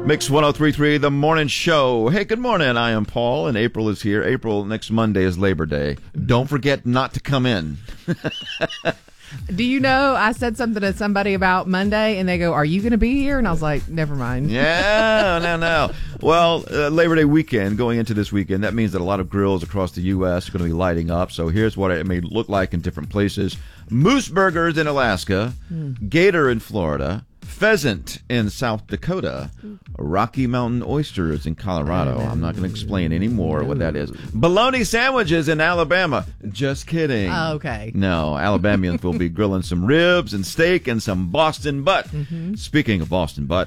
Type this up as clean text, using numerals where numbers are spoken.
Mix 103.3, The Morning Show. Hey, good morning. I am Paul, and April is here. April, next Monday is Labor Day. Don't forget not to come in. Do you know, I said something to somebody about Monday, and they go, are you going to be here? And I was like, never mind. Yeah, no. Well, Labor Day weekend, going into this weekend, that means that a lot of grills across the U.S. are going to be lighting up. So here's what it may look like in different places. Moose burgers in Alaska, gator in Florida, pheasant in South Dakota, Rocky Mountain oysters in Colorado. I'm not going to explain any more what that is. Bologna sandwiches in Alabama. Just kidding. Okay. No, Alabamians will be grilling some ribs and steak and some Boston butt. Speaking of Boston butt,